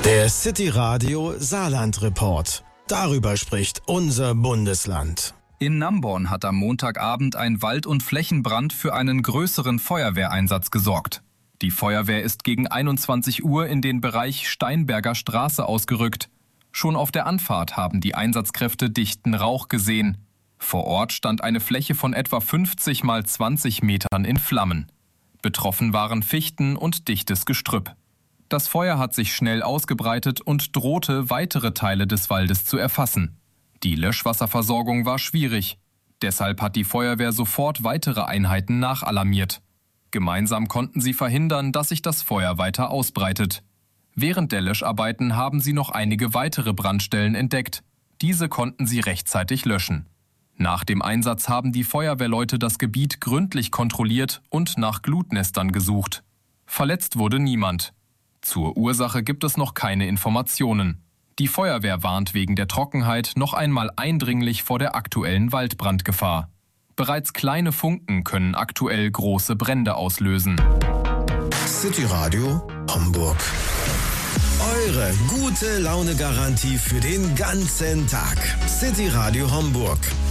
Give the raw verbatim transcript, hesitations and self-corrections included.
Der City Radio Saarland Report. Darüber spricht unser Bundesland. In Namborn hat am Montagabend ein Wald- und Flächenbrand für einen größeren Feuerwehreinsatz gesorgt. Die Feuerwehr ist gegen einundzwanzig Uhr in den Bereich Steinberger Straße ausgerückt. Schon auf der Anfahrt haben die Einsatzkräfte dichten Rauch gesehen. Vor Ort stand eine Fläche von etwa fünfzig mal zwanzig Metern in Flammen. Betroffen waren Fichten und dichtes Gestrüpp. Das Feuer hat sich schnell ausgebreitet und drohte, weitere Teile des Waldes zu erfassen. Die Löschwasserversorgung war schwierig. Deshalb hat die Feuerwehr sofort weitere Einheiten nachalarmiert. Gemeinsam konnten sie verhindern, dass sich das Feuer weiter ausbreitet. Während der Löscharbeiten haben sie noch einige weitere Brandstellen entdeckt. Diese konnten sie rechtzeitig löschen. Nach dem Einsatz haben die Feuerwehrleute das Gebiet gründlich kontrolliert und nach Glutnestern gesucht. Verletzt wurde niemand. Zur Ursache gibt es noch keine Informationen. Die Feuerwehr warnt wegen der Trockenheit noch einmal eindringlich vor der aktuellen Waldbrandgefahr. Bereits kleine Funken können aktuell große Brände auslösen. City Radio Homburg. Eure gute Laune-Garantie für den ganzen Tag. City Radio Homburg.